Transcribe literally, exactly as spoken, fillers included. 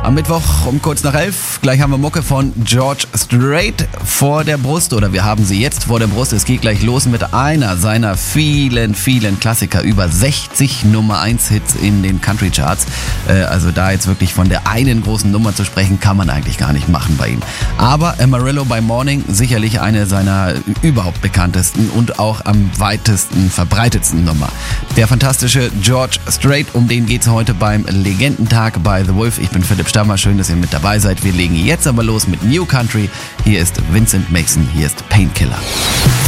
Am Mittwoch um kurz nach elf, gleich haben wir Mucke von George Strait vor der Brust oder wir haben sie jetzt vor der Brust. Es geht gleich los mit einer seiner vielen, vielen Klassiker. Über sechzig Nummer eins Hits in den Country Charts. Äh, also da jetzt wirklich von der einen großen Nummer zu sprechen, kann man eigentlich gar nicht machen bei ihm. Aber Amarillo by Morning, sicherlich eine seiner überhaupt bekanntesten und auch am weitesten verbreitetsten Nummer. Der fantastische George Strait, um den geht's heute beim Legendentag bei The Wolf. Ich bin Philipp Stammer, schön, dass ihr mit dabei seid. Wir legen jetzt aber los mit New Country. Hier ist Vincent Mason, hier ist Painkiller.